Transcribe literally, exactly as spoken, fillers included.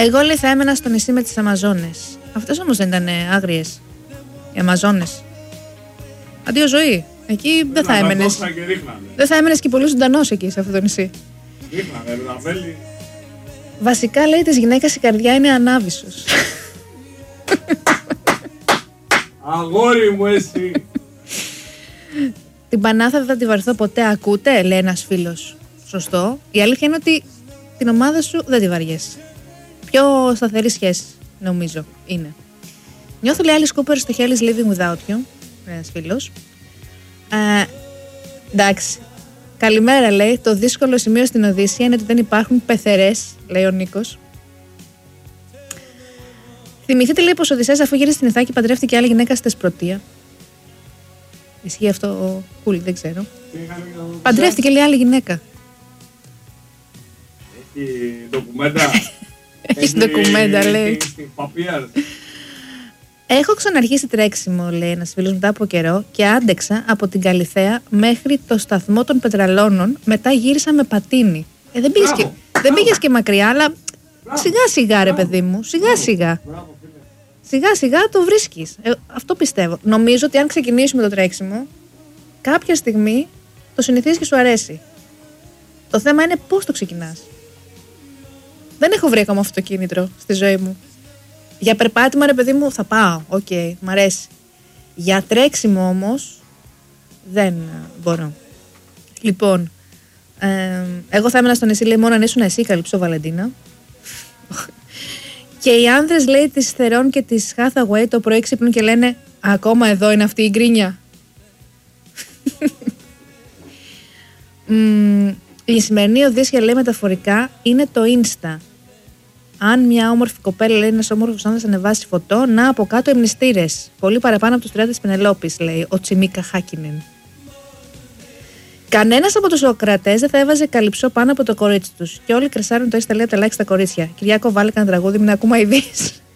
Εγώ λέει θα έμενα στο νησί με τις Αμαζόνες. Αυτές όμως δεν ήταν άγριες, οι Αμαζόνες. Αντίο ζωή. Εκεί δεν θα έμενες. Δεν θα έμενες και πολύ ζωντανός εκεί σε αυτό το νησί. Ρίχνανε, ραβέλι. Βασικά λέει της γυναίκας η καρδιά είναι ανάβησος. Αγόρι μου εσύ. Την Πανάθα δεν θα τη βαρθώ ποτέ, ακούτε, λέει ένας φίλος. Σωστό. Η αλήθεια είναι ότι την ομάδα σου δεν τη βαριέσαι. Πιο σταθερή σχέση, νομίζω, είναι. Νιώθω, λέει, Alice Cooper στο Hell is Living Without You. Ένας φίλος. Ε, εντάξει. Καλημέρα, λέει. Το δύσκολο σημείο στην Οδύσσεια είναι ότι δεν υπάρχουν πεθερές, λέει ο Νίκος. Θυμηθείτε, λέει, πως ο Οδυσσέας αφού γύρισε στην Ιθάκη παντρεύτηκε άλλη γυναίκα στη Θεσπρωτεία. Ισχύει αυτό, cool, δεν ξέρω. Παντρεύτηκε, λέει, άλλη γυναίκα. Έχει ντοκουμέντα. Έχει ντοκουμέντα, λέει. Έχω ξαναρχίσει τρέξιμο, λέει ένας φίλος μετά από καιρό, και άντεξα από την Καλιθέα μέχρι το σταθμό των Πετραλώνων. Μετά γύρισα με πατίνι. Ε, δεν πήγες, και, δεν πήγες και μακριά, αλλά μπράβο. Σιγά σιγά, ρε παιδί μου. Σιγά σιγά. Μπράβο, σιγά σιγά το βρίσκεις. Ε, αυτό πιστεύω. Νομίζω ότι αν ξεκινήσουμε το τρέξιμο, κάποια στιγμή το συνηθίζεις και σου αρέσει. Το θέμα είναι πώς το ξεκινάς. Δεν έχω βρει ακόμα αυτοκίνητρο στη ζωή μου. Για περπάτημα, ρε παιδί μου, θα πάω. Οκ, okay, μ' αρέσει. Για τρέξιμο όμως δεν μπορώ. Λοιπόν, ε, εγώ θα έμενα στο νησί, λέει, μόνο αν ήσουν εσύ, καλύψω Βαλεντίνα. Και οι άνδρες, λέει, της Θερών και της Hathaway το πρωί ξύπνουν και λένε ακόμα εδώ είναι αυτή η γκρίνια. mm, η σημερινή Οδύσσια, λέει, μεταφορικά είναι το Insta. Αν μια όμορφη κοπέλα, λέει, ένας όμορφος άνδρας ανεβάσει φωτό, να από κάτω εμνηστήρες. Πολύ παραπάνω από τους τριάντα της Πενελόπης, λέει ο Τσιμίκα Χάκινεν. Κανένας από τους Σοκρατές δεν θα έβαζε καλυψό πάνω από το κορίτσι τους. Και όλοι κρεσάρουν το Insta, λέει, από τα ελάχιστα κορίτσια. Κυριάκο, βάλε κανένα τραγούδι, μην ακούμε ειδήσεις.